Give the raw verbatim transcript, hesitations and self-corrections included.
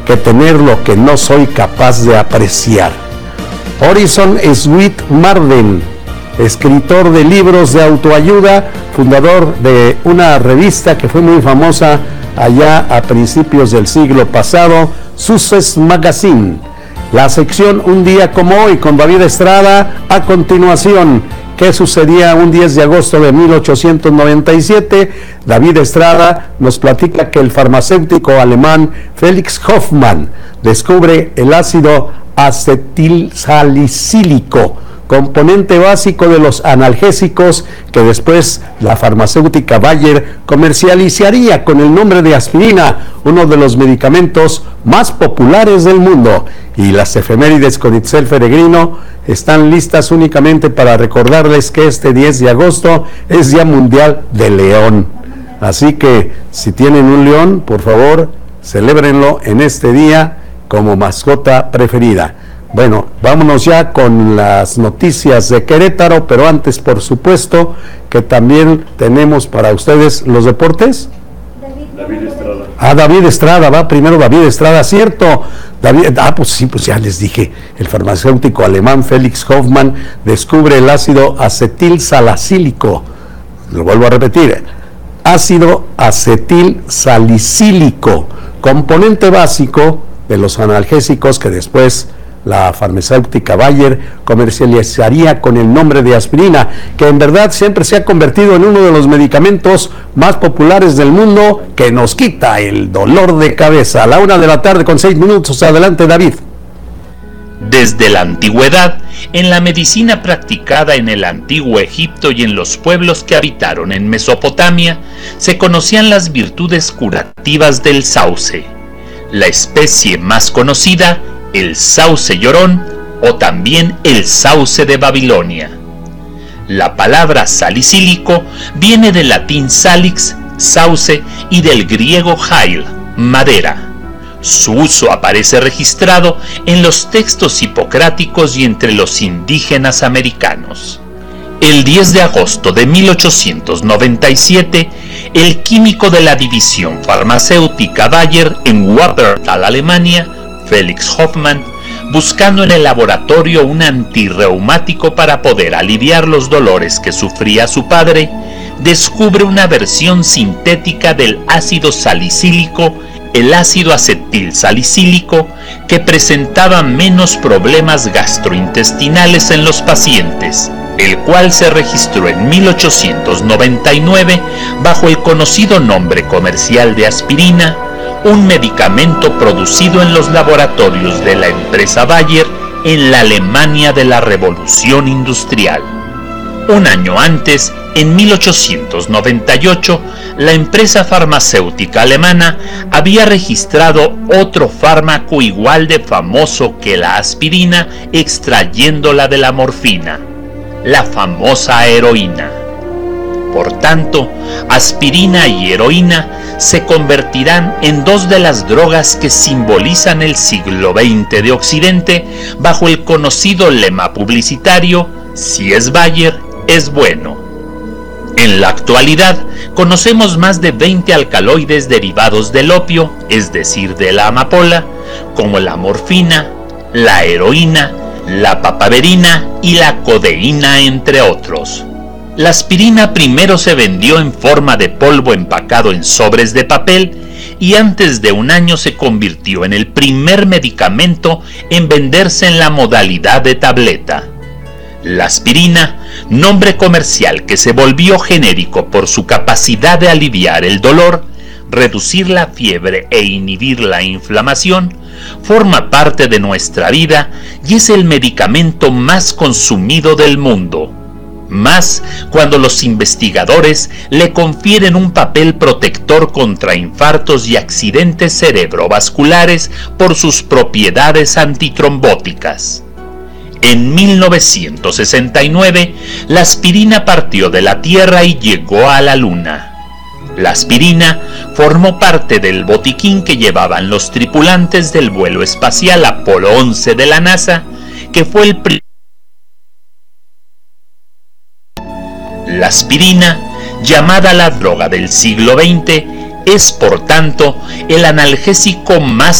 que tener lo que no soy capaz de apreciar. Horizon Sweet Marden, escritor de libros de autoayuda, fundador de una revista que fue muy famosa allá a principios del siglo pasado, Success Magazine. La sección Un día como hoy con David Estrada. A continuación, ¿qué sucedía un diez de agosto de mil ochocientos noventa y siete? David Estrada nos platica que el farmacéutico alemán Felix Hoffmann descubre el ácido acetilsalicílico, componente básico de los analgésicos que después la farmacéutica Bayer comercializaría con el nombre de aspirina, uno de los medicamentos más populares del mundo. Y las efemérides con Itzel Peregrino están listas únicamente para recordarles que este diez de agosto es Día Mundial del León. Así que si tienen un león, por favor, celébrenlo en este día como mascota preferida. Bueno, vámonos ya con las noticias de Querétaro, pero antes, por supuesto, que también tenemos para ustedes los deportes. David Estrada. Ah, David Estrada, va primero David Estrada, cierto. David, ah, pues sí, pues ya les dije, el farmacéutico alemán Felix Hoffmann descubre el ácido acetilsalicílico. Lo vuelvo a repetir, ácido acetilsalicílico, componente básico de los analgésicos que después la farmacéutica Bayer comercializaría con el nombre de aspirina, que en verdad siempre se ha convertido en uno de los medicamentos más populares del mundo, que nos quita el dolor de cabeza. A la una de la tarde con seis minutos. Adelante, David. Desde la antigüedad, en la medicina practicada en el antiguo Egipto y en los pueblos que habitaron en Mesopotamia, se conocían las virtudes curativas del sauce. La especie más conocida, el sauce llorón, o también el sauce de Babilonia. La palabra salicílico viene del latín salix, sauce, y del griego hail, madera. Su uso aparece registrado en los textos hipocráticos y entre los indígenas americanos. El diez de agosto de mil ochocientos noventa y siete, el químico de la división farmacéutica Bayer en Wuppertal, Alemania, Felix Hoffmann, buscando en el laboratorio un antirreumático para poder aliviar los dolores que sufría su padre, descubre una versión sintética del ácido salicílico, el ácido acetilsalicílico, que presentaba menos problemas gastrointestinales en los pacientes, el cual se registró en mil ochocientos noventa y nueve bajo el conocido nombre comercial de aspirina, un medicamento producido en los laboratorios de la empresa Bayer en la Alemania de la Revolución Industrial. Un año antes, en mil ochocientos noventa y ocho, la empresa farmacéutica alemana había registrado otro fármaco igual de famoso que la aspirina, extrayéndola de la morfina, la famosa heroína. Por tanto, aspirina y heroína se convertirán en dos de las drogas que simbolizan el siglo veinte de Occidente bajo el conocido lema publicitario: si es Bayer, es bueno. En la actualidad, conocemos más de veinte alcaloides derivados del opio, es decir, de la amapola, como la morfina, la heroína, la papaverina y la codeína, entre otros. La aspirina primero se vendió en forma de polvo empacado en sobres de papel y antes de un año se convirtió en el primer medicamento en venderse en la modalidad de tableta. La aspirina, nombre comercial que se volvió genérico por su capacidad de aliviar el dolor, reducir la fiebre e inhibir la inflamación, forma parte de nuestra vida y es el medicamento más consumido del mundo. Más cuando los investigadores le confieren un papel protector contra infartos y accidentes cerebrovasculares por sus propiedades antitrombóticas. En mil novecientos sesenta y nueve, la aspirina partió de la Tierra y llegó a la Luna. La aspirina formó parte del botiquín que llevaban los tripulantes del vuelo espacial Apolo once de la NASA, que fue el primer. La aspirina, llamada la droga del siglo veinte, es por tanto el analgésico más